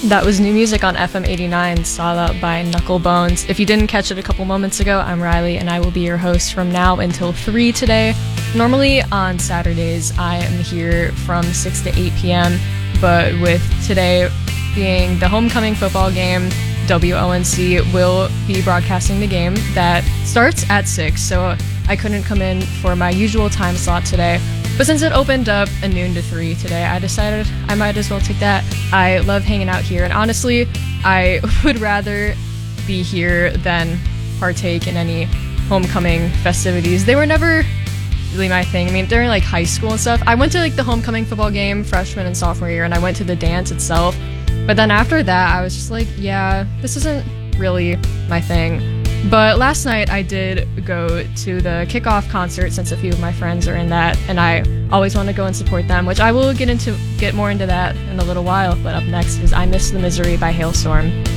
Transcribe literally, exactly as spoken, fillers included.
That was new music on F M eighty-nine, Sala by Knucklebones. If you didn't catch it a couple moments ago, I'm Riley, and I will be your host from now until three today. Normally on Saturdays, I am here from six to eight p.m., but with today being the homecoming football game, W O N C will be broadcasting the game that starts at six, so I couldn't come in for my usual time slot today. But since it opened up a noon to three today, I decided I might as well take that. I love hanging out here, and honestly, I would rather be here than partake in any homecoming festivities. They were never really my thing. I mean, during like high school and stuff, I went to like the homecoming football game freshman and sophomore year, and I went to the dance itself. But then after that, I was just like, yeah, this isn't really my thing. But last night I did go to the kickoff concert since a few of my friends are in that, and I always want to go and support them, which I will get into get more into that in a little while. But up next is I Miss the Misery by Hailstorm.